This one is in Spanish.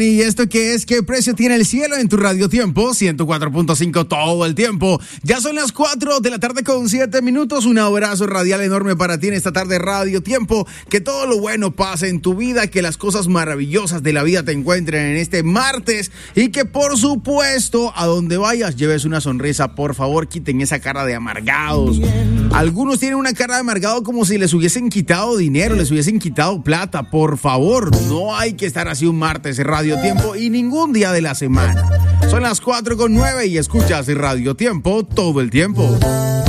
¿Y esto qué es? ¿Qué precio tiene el cielo en tu Radio Tiempo? 104.5 todo el tiempo. Ya son las 4 de la tarde con 7 minutos. Un abrazo radial enorme para ti en esta tarde Radio Tiempo. Que todo lo bueno pase en tu vida, que las cosas maravillosas de la vida te encuentren en este martes y que por supuesto a donde vayas lleves una sonrisa. Por favor, quiten esa cara de amargados. Algunos tienen una cara de amargado como si les hubiesen quitado dinero, les hubiesen quitado plata. Por favor, no hay que estar así un martes en Radio Tiempo y ningún día de la semana. Son las 4:09 y escuchas Radio Tiempo todo el tiempo.